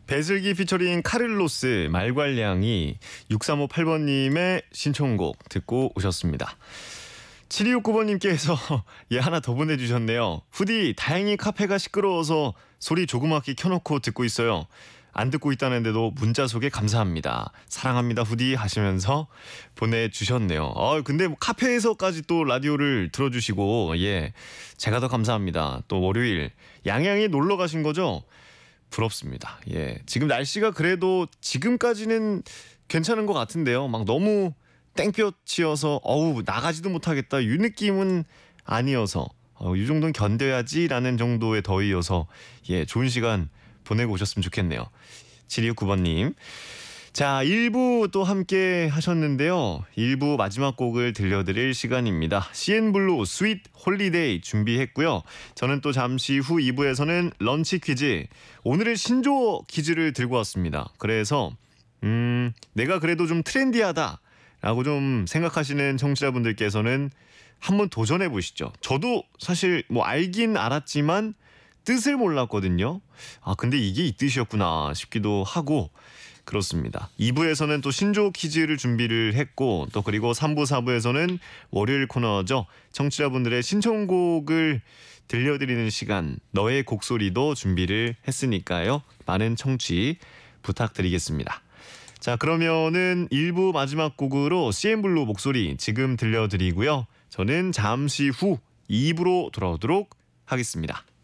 배슬기 피처링 카를로스 말괄량이 6358번님의 신청곡 듣고 오셨습니다. 7269번님께서 하나 더 보내주셨네요. 후디 다행히 카페가 시끄러워서 소리 조그맣게 켜놓고 듣고 있어요. 안 듣고 있다는데도 문자 소개 감사합니다. 사랑합니다 후디 하시면서 보내주셨네요. 근데 카페에서까지 또 라디오를 들어주시고 제가 더 감사합니다. 또 월요일 양양에 놀러 가신 거죠? 부럽습니다. 지금 날씨가 그래도 지금까지는 괜찮은 것 같은데요. 막 너무 땡볕이어서 나가지도 못하겠다 이 느낌은 아니어서 이 정도는 견뎌야지라는 정도의 더위여서 좋은 시간 보내고 오셨으면 좋겠네요. 7269번님. 자, 1부 또 함께 하셨는데요. 1부 마지막 곡을 들려드릴 시간입니다. CN블루 스윗 홀리데이 준비했고요. 저는 또 잠시 후 2부에서는 런치 퀴즈, 오늘은 신조어 퀴즈를 들고 왔습니다. 그래서 내가 그래도 좀 트렌디하다 라고 좀 생각하시는 청취자분들께서는 한번 도전해 보시죠. 저도 사실 알긴 알았지만 뜻을 몰랐거든요. 근데 이게 이 뜻이었구나 싶기도 하고 그렇습니다. 2부에서는 또 신조어 퀴즈를 준비를 했고, 또 그리고 3부, 4부에서는 월요일 코너죠. 청취자분들의 신청곡을 들려드리는 시간, 너의 곡소리도 준비를 했으니까요. 많은 청취 부탁드리겠습니다. 자, 그러면은 1부 마지막 곡으로 CN블루 목소리 지금 들려드리고요. 저는 잠시 후 2부로 돌아오도록 하겠습니다.